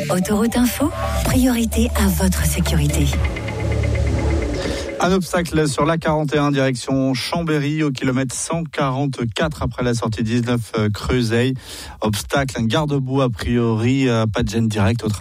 Autoroute Info, priorité à votre sécurité. Un obstacle sur l'A41 direction Chambéry au kilomètre 144 après la sortie 19 Creusey. Obstacle, un garde-boue a priori, pas de gêne directe au